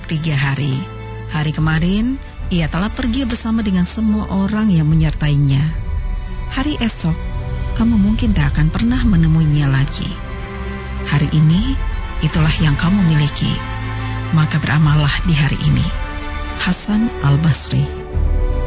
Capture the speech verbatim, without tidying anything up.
tiga hari. Hari kemarin, ia telah pergi bersama dengan semua orang yang menyertainya. Hari esok, kamu mungkin tak akan pernah menemuinya lagi. Hari ini, itulah yang kamu miliki. Maka beramallah di hari ini. Hasan Al-Basri.